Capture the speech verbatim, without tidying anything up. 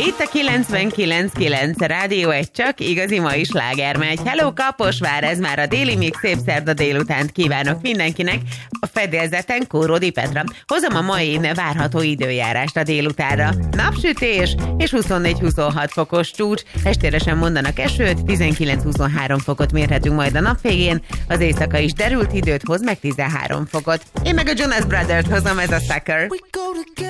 Itt a kilencvenkilenc kilenc Rádió egy csak igazi mai sláger megy. Hello Kaposvár, ez már a Déli Mix, szép szerda délutánt kívánok mindenkinek. A fedélzeten Kóródi Petra. Hozom a mai várható időjárást a délutánra. Napsütés és huszonnégy-huszonhat fokos csúcs. Estére sem mondanak esőt, tizenkilenc-huszonhárom fokot mérhetünk majd a nap végén. Az éjszaka is derült időt hoz, meg tizenhárom fokot. Én meg a Jonas Brothers hozom, ez a Sucker.